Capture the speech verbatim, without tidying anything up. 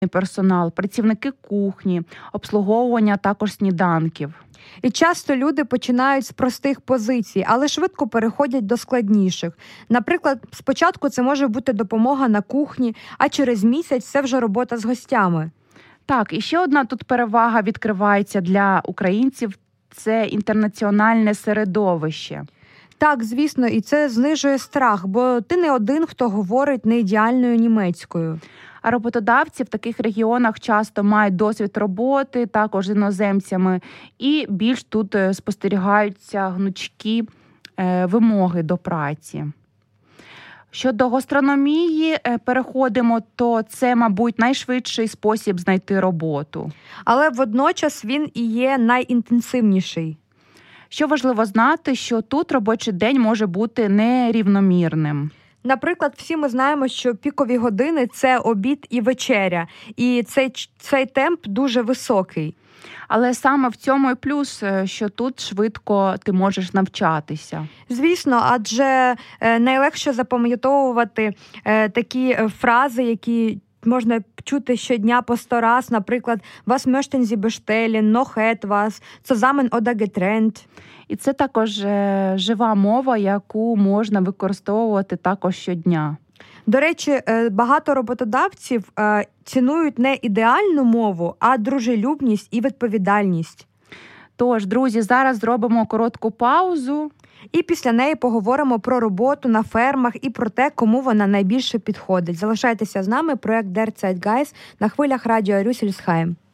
персонал, працівники кухні, обслуговування також сніданків. І часто люди починають з простих позицій, але швидко переходять до складніших. Наприклад, спочатку це може бути допомога на кухні, а через місяць це вже робота з гостями. Так, і ще одна тут перевага відкривається для українців – це інтернаціональне середовище. Так, звісно, і це знижує страх, бо ти не один, хто говорить не ідеальною німецькою. А роботодавці в таких регіонах часто мають досвід роботи, також з іноземцями, і більш тут спостерігаються гнучкі вимоги до праці. Щодо гастрономії переходимо, то це, мабуть, найшвидший спосіб знайти роботу. Але водночас він і є найінтенсивніший. Що важливо знати, що тут робочий день може бути нерівномірним. Наприклад, всі ми знаємо, що пікові години – це обід і вечеря, і цей, цей темп дуже високий. Але саме в цьому і плюс, що тут швидко ти можеш навчатися. Звісно, адже найлегше запам'ятовувати такі фрази, які можна чути щодня по сто раз, наприклад, «Was möchten Sie bestellen?», «Noch etwas?», «Zusammen oder getrennt?». І це також жива мова, яку можна використовувати також щодня. До речі, багато роботодавців цінують не ідеальну мову, а дружелюбність і відповідальність. Тож, друзі, зараз зробимо коротку паузу. І після неї поговоримо про роботу на фермах і про те, кому вона найбільше підходить. Залишайтеся з нами, проект Der Zeitgeist на хвилях радіо Рюссельсхайм.